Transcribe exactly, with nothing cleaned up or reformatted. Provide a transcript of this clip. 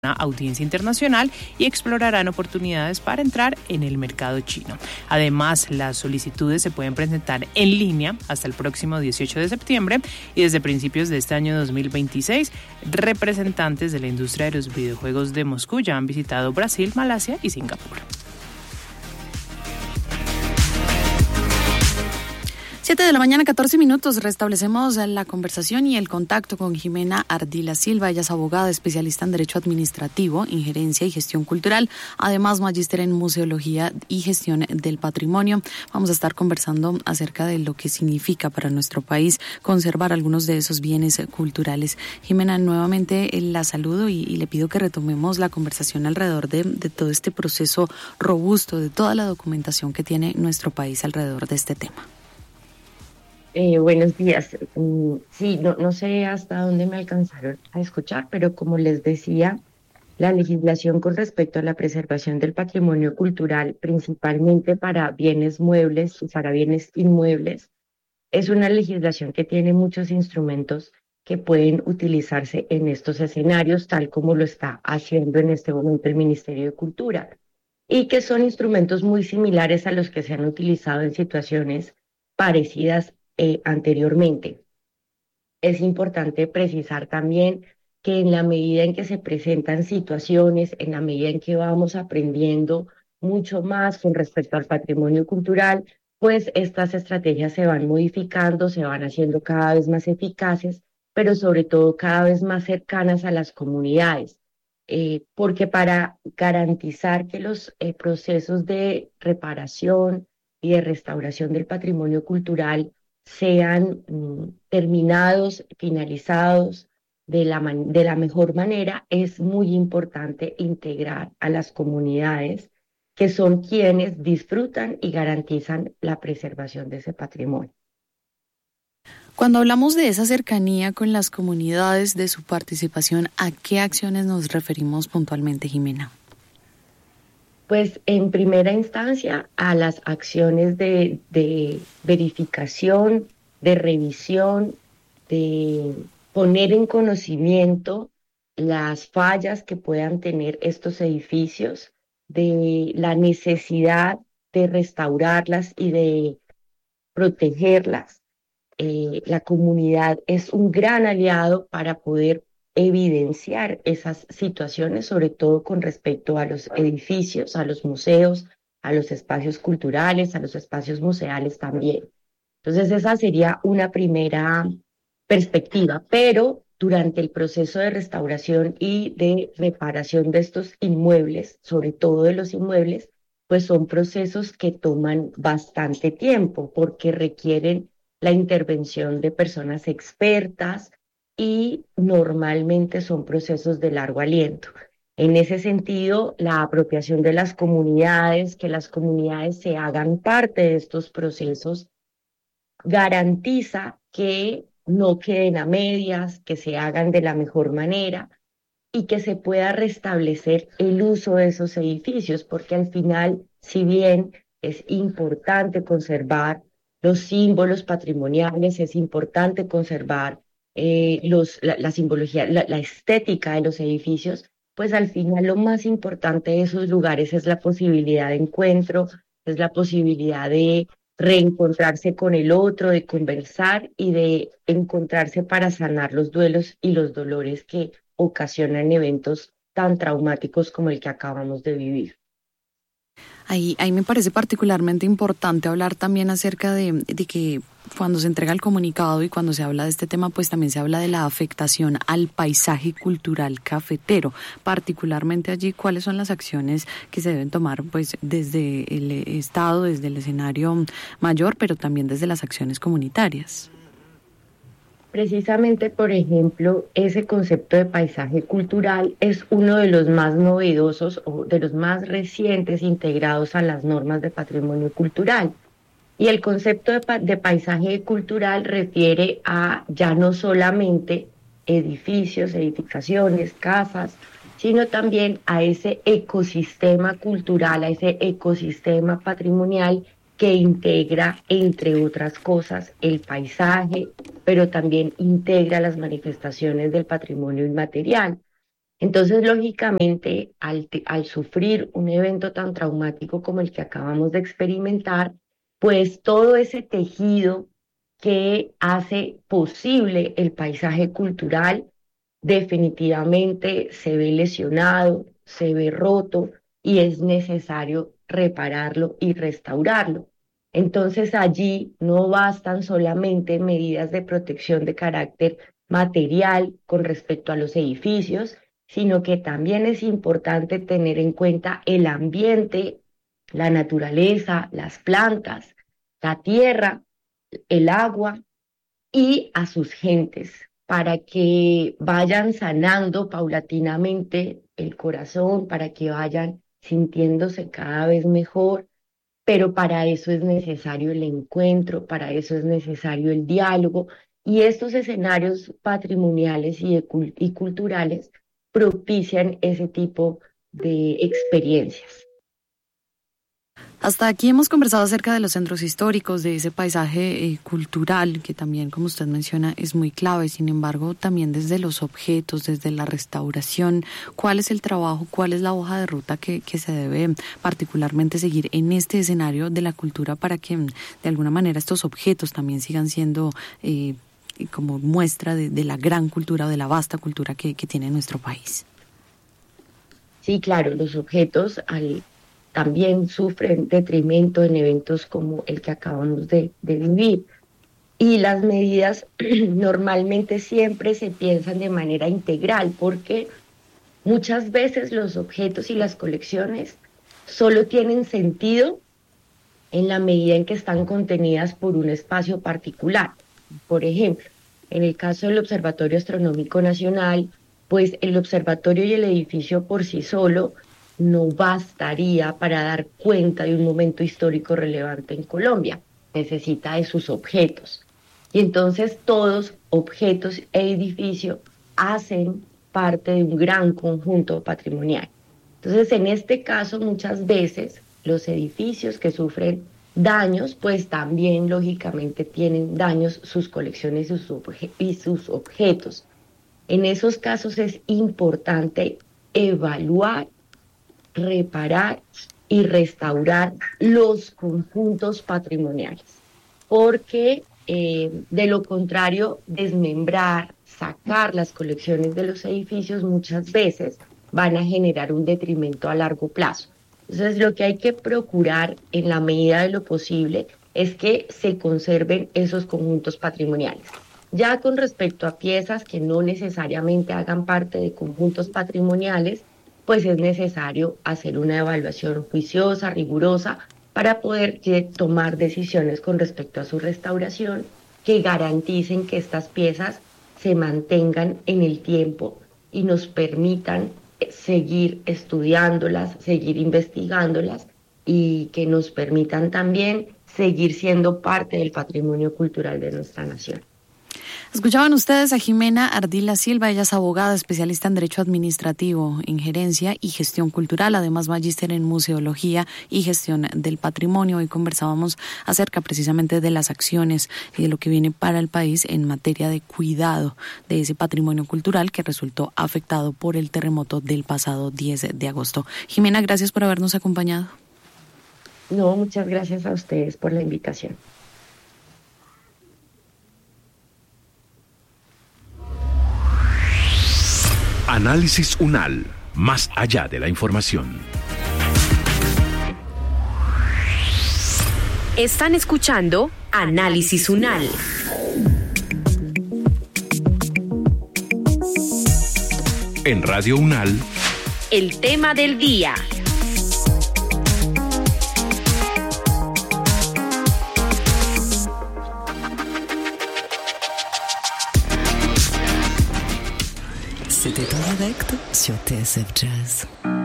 una audiencia internacional y explorarán oportunidades para entrar en el mercado chino. Además, las solicitudes se pueden presentar en línea hasta el próximo dieciocho de septiembre y desde principios de este año dos mil veintiséis, representantes de la industria de los videojuegos de Moscú ya han visitado Brasil, Malasia y Singapur. siete de la mañana, catorce minutos. Restablecemos la conversación y el contacto con Jimena Ardila Silva. Ella es abogada, especialista en Derecho Administrativo, Injerencia y Gestión Cultural. Además, magíster en Museología y Gestión del Patrimonio. Vamos a estar conversando acerca de lo que significa para nuestro país conservar algunos de esos bienes culturales. Jimena, nuevamente la saludo y, y le pido que retomemos la conversación alrededor de, de todo este proceso robusto, de toda la documentación que tiene nuestro país alrededor de este tema. Eh, buenos días. Mm, sí, no, no sé hasta dónde me alcanzaron a escuchar, pero como les decía, la legislación con respecto a la preservación del patrimonio cultural, principalmente para bienes muebles y para bienes inmuebles, es una legislación que tiene muchos instrumentos que pueden utilizarse en estos escenarios, tal como lo está haciendo en este momento el Ministerio de Cultura, y que son instrumentos muy similares a los que se han utilizado en situaciones parecidas Eh, anteriormente. Es importante precisar también que en la medida en que se presentan situaciones, en la medida en que vamos aprendiendo mucho más con respecto al patrimonio cultural, pues estas estrategias se van modificando, se van haciendo cada vez más eficaces, pero sobre todo cada vez más cercanas a las comunidades. Eh, porque para garantizar que los eh, procesos de reparación y de restauración del patrimonio cultural sean mm, terminados, finalizados de la, man- de la mejor manera, es muy importante integrar a las comunidades que son quienes disfrutan y garantizan la preservación de ese patrimonio. Cuando hablamos de esa cercanía con las comunidades, de su participación, ¿a qué acciones nos referimos puntualmente, Jimena? Pues en primera instancia a las acciones de, de verificación, de revisión, de poner en conocimiento las fallas que puedan tener estos edificios, de la necesidad de restaurarlas y de protegerlas. Eh, la comunidad es un gran aliado para poder evidenciar esas situaciones, sobre todo con respecto a los edificios, a los museos, a los espacios culturales, a los espacios museales también. Entonces esa sería una primera perspectiva, pero durante el proceso de restauración y de reparación de estos inmuebles, sobre todo de los inmuebles, pues son procesos que toman bastante tiempo porque requieren la intervención de personas expertas y normalmente son procesos de largo aliento. En ese sentido, la apropiación de las comunidades, que las comunidades se hagan parte de estos procesos, garantiza que no queden a medias, que se hagan de la mejor manera y que se pueda restablecer el uso de esos edificios, porque al final, si bien es importante conservar los símbolos patrimoniales, es importante conservar eh, los, la, la simbología, la, la estética de los edificios, pues al final lo más importante de esos lugares es la posibilidad de encuentro, es la posibilidad de reencontrarse con el otro, de conversar y de encontrarse para sanar los duelos y los dolores que ocasionan eventos tan traumáticos como el que acabamos de vivir. Ahí, ahí me parece particularmente importante hablar también acerca de, de que cuando se entrega el comunicado y cuando se habla de este tema, pues también se habla de la afectación al paisaje cultural cafetero. Particularmente allí, ¿cuáles son las acciones que se deben tomar pues desde el Estado, desde el escenario mayor, pero también desde las acciones comunitarias? Precisamente, por ejemplo, ese concepto de paisaje cultural es uno de los más novedosos o de los más recientes integrados a las normas de patrimonio cultural. Y el concepto de, pa de paisaje cultural refiere a ya no solamente edificios, edificaciones, casas, sino también a ese ecosistema cultural, a ese ecosistema patrimonial que integra, entre otras cosas, el paisaje, pero también integra las manifestaciones del patrimonio inmaterial. Entonces, lógicamente, al, al sufrir un evento tan traumático como el que acabamos de experimentar, pues todo ese tejido que hace posible el paisaje cultural definitivamente se ve lesionado, se ve roto y es necesario repararlo y restaurarlo. Entonces allí no bastan solamente medidas de protección de carácter material con respecto a los edificios, sino que también es importante tener en cuenta el ambiente, la naturaleza, las plantas, la tierra, el agua y a sus gentes, para que vayan sanando paulatinamente el corazón, para que vayan sintiéndose cada vez mejor, pero para eso es necesario el encuentro, para eso es necesario el diálogo, y estos escenarios patrimoniales y, y culturales propician ese tipo de experiencias. Hasta aquí hemos conversado acerca de los centros históricos, de ese paisaje eh, cultural que también, como usted menciona, es muy clave. Sin embargo, también desde los objetos, desde la restauración, ¿cuál es el trabajo, cuál es la hoja de ruta que, que se debe particularmente seguir en este escenario de la cultura para que de alguna manera estos objetos también sigan siendo eh, como muestra de, de la gran cultura o de la vasta cultura que, que tiene nuestro país? Sí, claro, los objetos al también sufren detrimento en eventos como el que acabamos de, de vivir. Y las medidas normalmente siempre se piensan de manera integral, porque muchas veces los objetos y las colecciones solo tienen sentido en la medida en que están contenidas por un espacio particular. Por ejemplo, en el caso del Observatorio Astronómico Nacional, pues el observatorio y el edificio por sí solo no bastaría para dar cuenta de un momento histórico relevante en Colombia. Necesita de sus objetos. Y entonces todos, objetos e edificio, hacen parte de un gran conjunto patrimonial. Entonces, en este caso, muchas veces los edificios que sufren daños, pues también lógicamente tienen daños sus colecciones y sus, obje- y sus objetos. En esos casos es importante evaluar, reparar y restaurar los conjuntos patrimoniales, porque eh, de lo contrario, desmembrar, sacar las colecciones de los edificios muchas veces van a generar un detrimento a largo plazo. Entonces, lo que hay que procurar en la medida de lo posible es que se conserven esos conjuntos patrimoniales. Ya con respecto a piezas que no necesariamente hagan parte de conjuntos patrimoniales, pues es necesario hacer una evaluación juiciosa, rigurosa, para poder tomar decisiones con respecto a su restauración que garanticen que estas piezas se mantengan en el tiempo y nos permitan seguir estudiándolas, seguir investigándolas y que nos permitan también seguir siendo parte del patrimonio cultural de nuestra nación. Escuchaban ustedes a Jimena Ardila Silva, ella es abogada, especialista en Derecho Administrativo, en Gerencia y Gestión Cultural, además magíster en Museología y Gestión del Patrimonio. Hoy conversábamos acerca precisamente de las acciones y de lo que viene para el país en materia de cuidado de ese patrimonio cultural que resultó afectado por el terremoto del pasado diez de agosto. Jimena, gracias por habernos acompañado. No, muchas gracias a ustedes por la invitación. Análisis UNAL, más allá de la información. Están escuchando Análisis UNAL. En Radio UNAL, el tema del día. C'était en direct sur T S F Jazz.